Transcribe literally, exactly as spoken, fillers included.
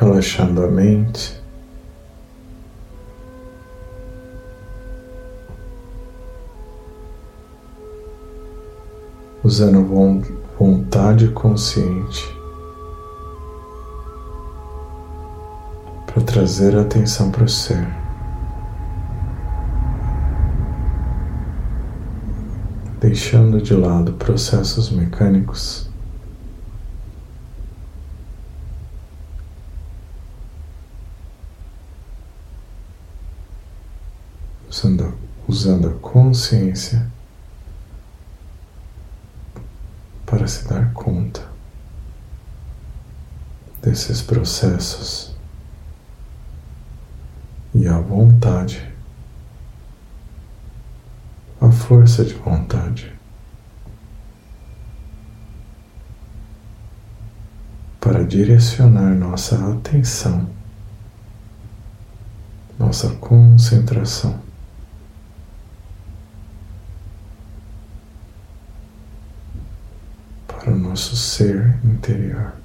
relaxando a mente, usando vontade consciente para trazer a atenção para o ser, deixando de lado processos mecânicos, usando, usando a consciência para se dar conta desses processos e a vontade, a força de vontade para direcionar nossa atenção, nossa concentração para o nosso ser interior.